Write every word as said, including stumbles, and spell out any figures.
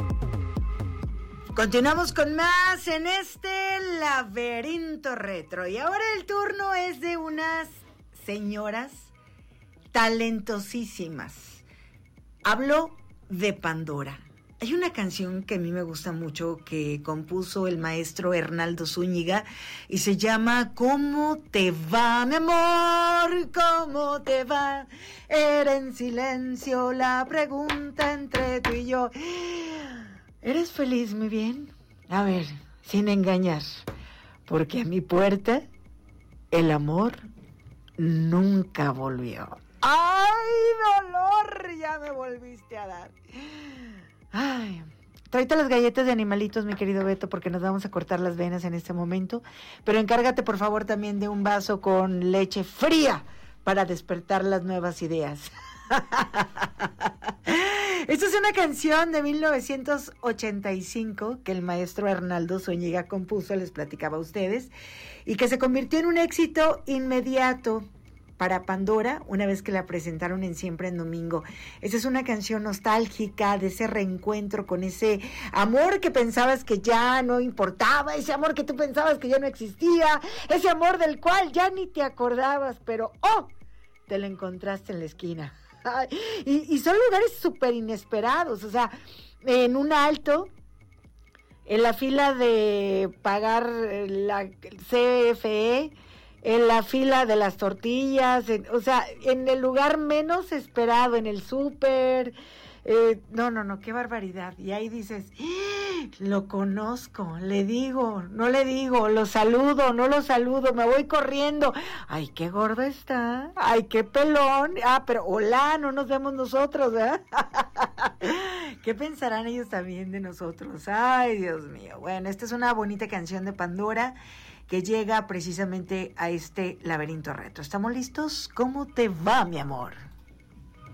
Continuamos con más en este laberinto retro. Y ahora el turno es de unas señoras talentosísimas. Hablo de Pandora. Hay una canción que a mí me gusta mucho que compuso el maestro Hernaldo Zúñiga y se llama ¿Cómo te va, mi amor? ¿Cómo te va? Era en silencio la pregunta entre tú y yo. ¿Eres feliz, mi bien? A ver, sin engañar, porque a mi puerta el amor nunca volvió. ¡Ay, dolor! Ya me volviste a dar. Ay, tráete las galletas de animalitos, mi querido Beto, porque nos vamos a cortar las venas en este momento. Pero encárgate, por favor, también de un vaso con leche fría para despertar las nuevas ideas. Esta es una canción de mil novecientos ochenta y cinco que el maestro Hernaldo Zúñiga compuso, les platicaba a ustedes, y que se convirtió en un éxito inmediato para Pandora una vez que la presentaron en Siempre en Domingo. Esa es una canción nostálgica de ese reencuentro con ese amor que pensabas que ya no importaba, ese amor que tú pensabas que ya no existía, ese amor del cual ya ni te acordabas, pero ¡oh! Te lo encontraste en la esquina. Y, y son lugares súper inesperados, o sea, en un alto, en la fila de pagar la C F E, en la fila de las tortillas, en, o sea, en el lugar menos esperado, en el súper. Eh, no, no, no, qué barbaridad. Y ahí dices, ¡ah! Lo conozco, le digo, no le digo, lo saludo, no lo saludo, me voy corriendo. Ay, qué gordo está, ay, qué pelón. Ah, pero hola, no nos vemos nosotros, ¿verdad? ¿Qué pensarán ellos también de nosotros? Ay, Dios mío. Bueno, esta es una bonita canción de Pandora que llega precisamente a este laberinto retro. ¿Estamos listos? ¿Cómo te va, mi amor?